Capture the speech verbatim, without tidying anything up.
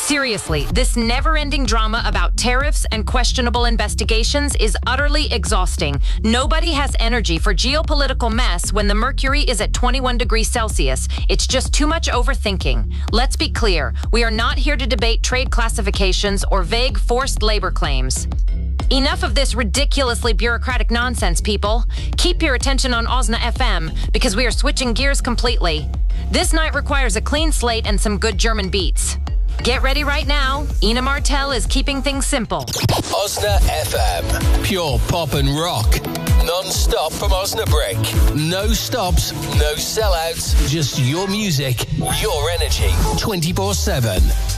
Seriously, this never-ending drama about tariffs and questionable investigations is utterly exhausting. Nobody has energy for geopolitical mess when the mercury is at twenty-one degrees Celsius. It's just too much overthinking. Let's be clear, we are not here to debate trade classifications or vague forced labor claims. Enough of this ridiculously bureaucratic nonsense, people. Keep your attention on Osna F M, because we are switching gears completely. This night requires a clean slate and some good German beats. Get ready right now. Ina Martel is keeping things simple. Osna F M. Pure pop and rock. Non-stop from Osnabrück. No stops, no sellouts. Just your music, your energy. twenty-four seven.